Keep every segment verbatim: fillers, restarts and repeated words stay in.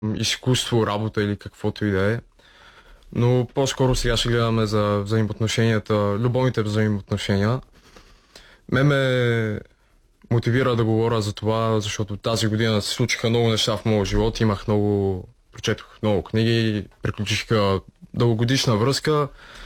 изкуство, работа или каквото и да е. Но по-скоро сега ще гледаме за взаимоотношенията, любовните взаимоотношения. Ме ме мотивира да говоря за това, защото тази година се случиха много неща в моя живот. Имах много, прочетох много книги, приключих дългогодишна връзка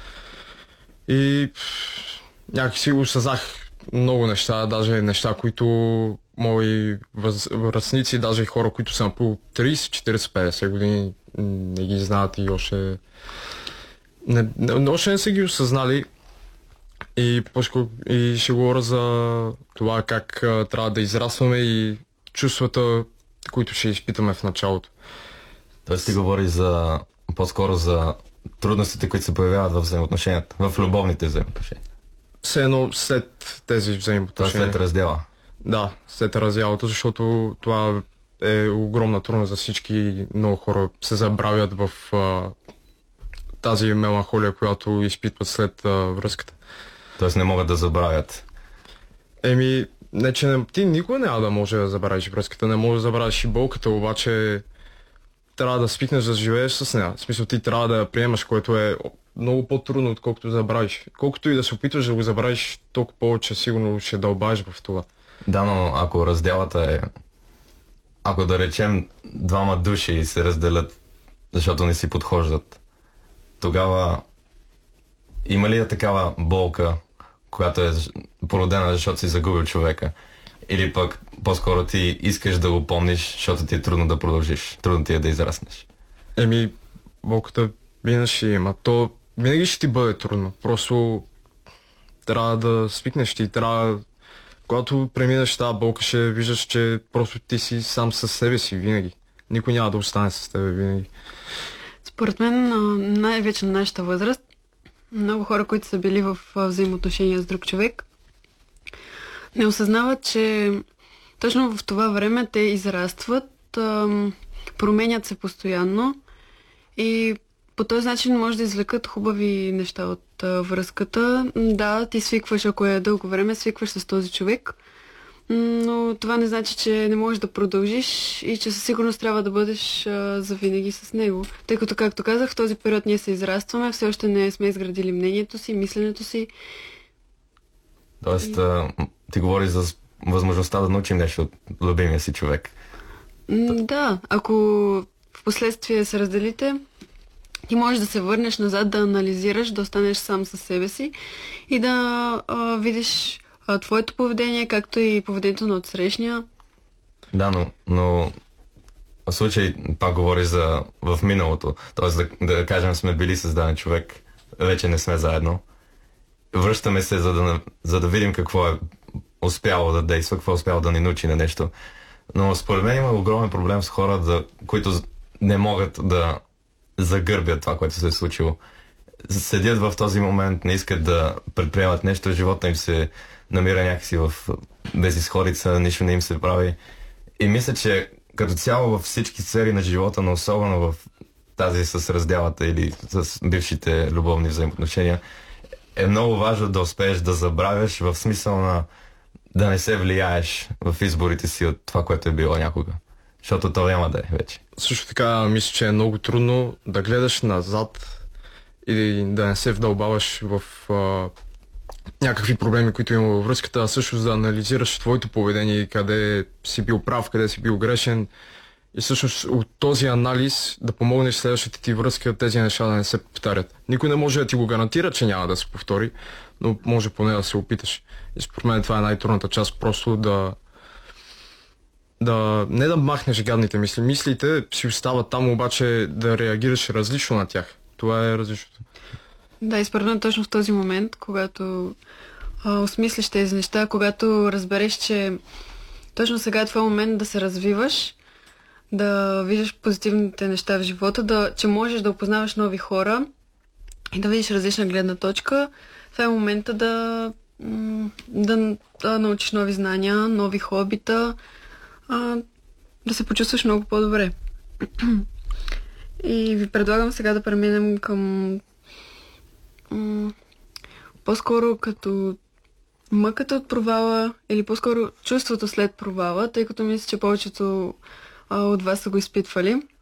и някакси осъзнах много неща, даже неща, които мои връстници, даже и хора, които са на по трийсет, четирийсет, петдесет години, не ги знаят и още не, не, още не са ги осъзнали. И, и ще говоря за това как а, трябва да израстваме и чувствата, които ще изпитаме в началото. Тоест ти говори за по-скоро за трудностите, които се появяват в взаимоотношенията, в любовните взаимоотношения. Все едно след тези взаимоотношения. След раздела. Да, след разделата, защото това е огромна трудност за всички. Много хора се забравят в а, тази меланхолия, която изпитват след а, връзката. Тоест не могат да забравят. Еми, не, че не, ти никога няма да може да забравиш връзката, не може да забравиш и болката, обаче трябва да свикнеш да живееш с нея. В смисъл, ти трябва да я приемаш, което е много по-трудно, отколкото да забравиш. Колкото и да се опитваш да го забравиш, толкова повече сигурно ще дълбаеш в това. Да, но ако разделата е... Ако да речем двама души се разделят, защото не си подхождат, тогава има ли е такава болка, която е породена, защото си загубил човека? Или пък по-скоро ти искаш да го помниш, защото ти е трудно да продължиш, трудно ти е да израснеш? Еми, болката винаги ще има. То винаги ще ти бъде трудно. Просто трябва да свикнеш ти, трябва... Когато преминеш тази болка, ще виждаш, че просто ти си сам със себе си винаги. Никой няма да остане с тебе винаги. Според мен, най-вече на нашата възраст, много хора, които са били в взаимоотношения с друг човек, не осъзнават, че точно в това време те израстват, променят се постоянно и по този начин може да извлекат хубави неща от връзката. Да, ти свикваш, ако е дълго време, свикваш с този човек, но това не значи, че не можеш да продължиш и че със сигурност трябва да бъдеш а, завинаги с него. Тъй като, както казах, в този период ние се израстваме, все още не сме изградили мнението си, мисленето си. Тоест, и... ти говориш за възможността да научим нещо от любимия си човек. Да, ако в последствие се разделите, ти можеш да се върнеш назад, да анализираш, да останеш сам със себе си и да а, видиш а, твоето поведение, както и поведението на отсрещния. Да, но, но в случай пак говориш за в миналото. Тоест да, да кажем сме били с даден човек, вече не сме заедно. Връщаме се, за да, за да видим какво е успяло да действа, какво е успяло да ни научи на нещо. Но според мен има огромен проблем с хора, да, които не могат да загърбят това, което се е случило. Седят в този момент, не искат да предприемат нещо, живота им се намира някакси в безизходица, нищо не им се прави. И мисля, че като цяло във всички сфери на живота, но особено в тази с разделата или с бившите любовни взаимоотношения, е много важно да успееш да забравяш, в смисъл на да не се влияеш в изборите си от това, което е било някога. Защото то няма да е вече. Също така мисля, че е много трудно да гледаш назад и да не се вдълбаваш в а, някакви проблеми, които има във връзката, а също да анализираш твоето поведение, къде си бил прав, къде си бил грешен и всъщност от този анализ да помогнеш следващата ти връзка тези неща да не се повтарят. Никой не може да ти го гарантира, че няма да се повтори, но може поне да се опиташ. И според мен това е най-трудната част, просто да да не да махнеш гадните мисли. Мислите си остават там, обаче да реагираш различно на тях. Това е различното. Да, и според мен точно в този момент, когато а, осмислиш тези неща, когато разбереш, че точно сега е твой момент да се развиваш, да виждаш позитивните неща в живота, да, че можеш да опознаваш нови хора и да видиш различна гледна точка, това е момента да, да, да научиш нови знания, нови хобита, а, да се почувстваш много по-добре. И ви предлагам сега да преминем към м- по-скоро като мъката от провала или по-скоро чувството след провала, тъй като мисля, че повечето а, от вас са го изпитвали.